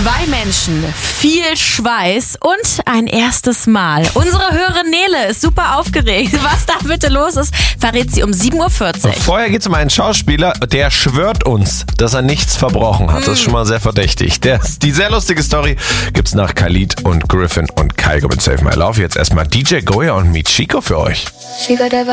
2 Menschen, viel Schweiß und ein erstes Mal. Unsere Hörerin Nele ist super aufgeregt. Was da bitte los ist, verrät sie um 7.40 Uhr. Vorher geht es um einen Schauspieler, der schwört uns, dass er nichts verbrochen hat. Das ist schon mal sehr verdächtig. Die sehr lustige Story gibt's nach Khalid und Griffin und Kygo mit Save My Love. Jetzt erstmal DJ Goya und Michiko für euch.